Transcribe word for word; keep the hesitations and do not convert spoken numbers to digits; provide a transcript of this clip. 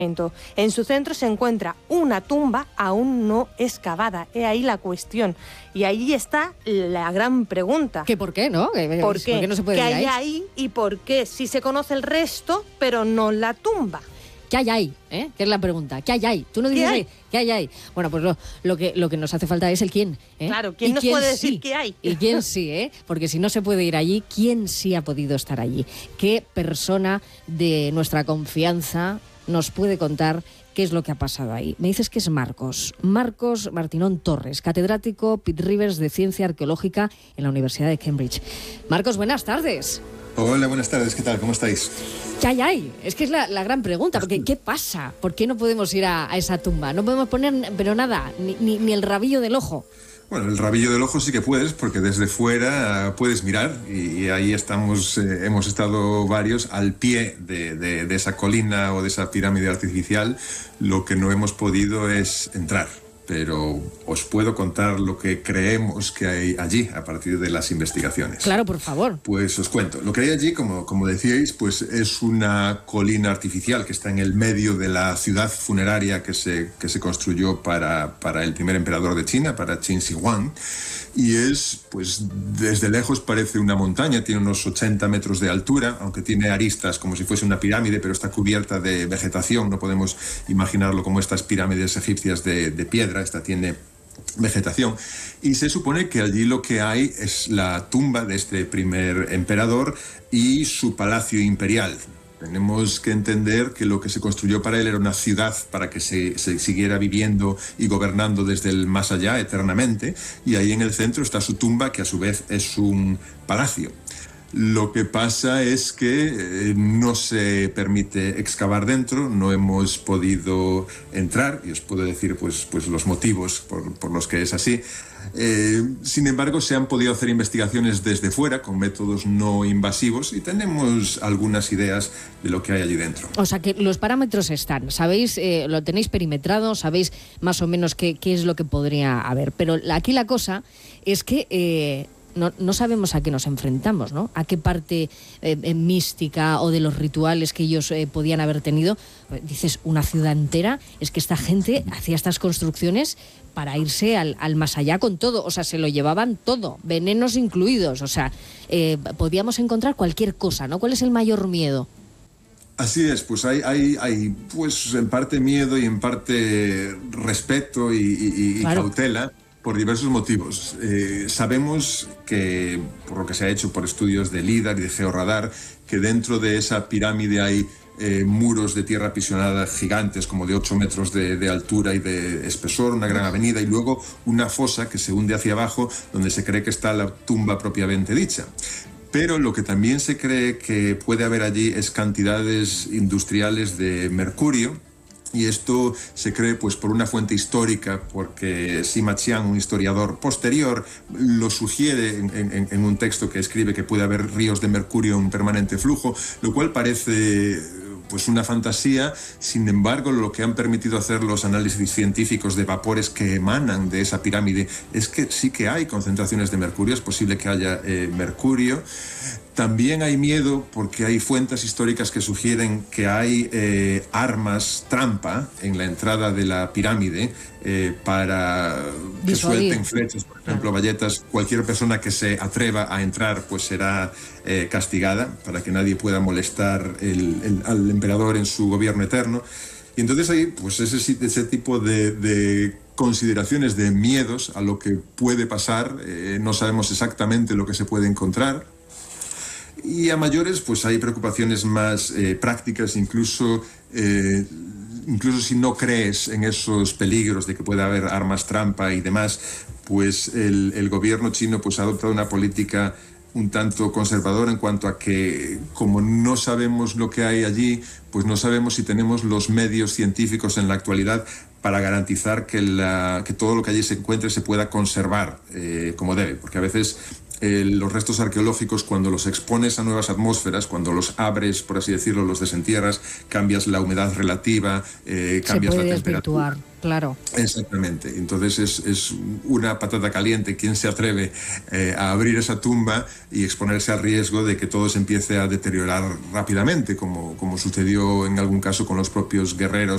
En su centro se encuentra una tumba aún no excavada. He ahí la cuestión. Y ahí está la gran pregunta. ¿Qué por qué, no? ¿Por qué, ¿Por qué? ¿Por qué no se puede ¿Qué ir hay ahí? ahí y por qué? Si se conoce el resto, pero no la tumba. ¿Qué hay ahí? ¿Eh? ¿Qué es la pregunta? ¿Qué hay ahí? Tú no dices, ¿Qué hay? ahí, ¿qué hay ahí? Bueno, pues lo, lo, que, lo que nos hace falta es el quién. ¿eh? Claro, ¿quién ¿Y nos quién puede sí? decir qué hay? Y quién sí, ¿eh? Porque si no se puede ir allí, ¿quién sí ha podido estar allí? ¿Qué persona de nuestra confianza nos puede contar qué es lo que ha pasado ahí? Me dices que es Marcos. Marcos Martinón Torres, catedrático Pitt Rivers de Ciencia Arqueológica en la Universidad de Cambridge. Marcos, buenas tardes. Hola, buenas tardes, ¿qué tal? ¿Cómo estáis? ¿Qué hay ahí? Es que es la, la gran pregunta, porque ¿qué pasa? ¿Por qué no podemos ir a, a esa tumba? No podemos poner, pero nada, ni, ni, ni el rabillo del ojo. Bueno, el rabillo del ojo sí que puedes, porque desde fuera puedes mirar, y, y ahí estamos, eh, hemos estado varios al pie de, de, de esa colina o de esa pirámide artificial. Lo que no hemos podido es entrar, pero os puedo contar lo que creemos que hay allí a partir de las investigaciones. Claro, por favor. Pues os cuento. Lo que hay allí, como, como decíais, pues es una colina artificial que está en el medio de la ciudad funeraria que se, que se construyó para, para el primer emperador de China, para Qin Shi Huang. Y es, pues desde lejos parece una montaña, tiene unos ochenta metros de altura, aunque tiene aristas como si fuese una pirámide, pero está cubierta de vegetación. No podemos imaginarlo como estas pirámides egipcias de, de piedra. Esta tiene vegetación, y se supone que allí lo que hay es la tumba de este primer emperador y su palacio imperial. Tenemos que entender que lo que se construyó para él era una ciudad para que se, se siguiera viviendo y gobernando desde el más allá eternamente, y ahí en el centro está su tumba, que a su vez es un palacio. Lo que pasa es que eh, no se permite excavar dentro, no hemos podido entrar, y os puedo decir pues, pues los motivos por, por los que es así. Eh, sin embargo, se han podido hacer investigaciones desde fuera con métodos no invasivos, y tenemos algunas ideas de lo que hay allí dentro. O sea que los parámetros están, sabéis, eh, lo tenéis perimetrado, sabéis más o menos qué, qué es lo que podría haber, pero aquí la cosa es que Eh, No, no sabemos a qué nos enfrentamos, ¿no? A qué parte eh, eh, mística o de los rituales que ellos eh, podían haber tenido. Dices, una ciudad entera. Es que esta gente hacía estas construcciones para irse al, al más allá con todo. O sea, se lo llevaban todo, venenos incluidos. O sea, eh, podíamos encontrar cualquier cosa, ¿no? ¿Cuál es el mayor miedo? Así es, pues hay, hay, hay pues en parte miedo y en parte respeto y, y, y claro, cautela. Por diversos motivos. Eh, sabemos que, por lo que se ha hecho por estudios de LIDAR y de georradar, que dentro de esa pirámide hay eh, muros de tierra apisonada gigantes, como de ocho metros de, de altura y de espesor, una gran avenida, y luego una fosa que se hunde hacia abajo, donde se cree que está la tumba propiamente dicha. Pero lo que también se cree que puede haber allí es cantidades industriales de mercurio. Y esto se cree pues por una fuente histórica, porque Sima Qian, un historiador posterior, lo sugiere en, en, en un texto que escribe que puede haber ríos de mercurio en permanente flujo, lo cual parece pues una fantasía. Sin embargo, lo que han permitido hacer los análisis científicos de vapores que emanan de esa pirámide es que sí que hay concentraciones de mercurio, es posible que haya eh, mercurio. También hay miedo porque hay fuentes históricas que sugieren que hay eh, armas trampa en la entrada de la pirámide eh, para que suelten flechas, por ejemplo, bayetas. Cualquier persona que se atreva a entrar pues será eh, castigada, para que nadie pueda molestar el, el, al emperador en su gobierno eterno. Y entonces hay pues ese, ese tipo de, de consideraciones, de miedos a lo que puede pasar. Eh, no sabemos exactamente lo que se puede encontrar. Y a mayores, pues hay preocupaciones más eh, prácticas, incluso, eh, incluso si no crees en esos peligros de que pueda haber armas trampa y demás, pues el, el gobierno chino pues, ha adoptado una política un tanto conservadora en cuanto a que, como no sabemos lo que hay allí, pues no sabemos si tenemos los medios científicos en la actualidad para garantizar que, la, que todo lo que allí se encuentre se pueda conservar eh, como debe, porque a veces Eh, los restos arqueológicos, cuando los expones a nuevas atmósferas, cuando los abres, por así decirlo, los desentierras, cambias la humedad relativa, eh, cambias la temperatura. Claro. Exactamente. Entonces es, es una patata caliente quien se atreve eh, a abrir esa tumba y exponerse al riesgo de que todo se empiece a deteriorar rápidamente, como, como sucedió en algún caso con los propios guerreros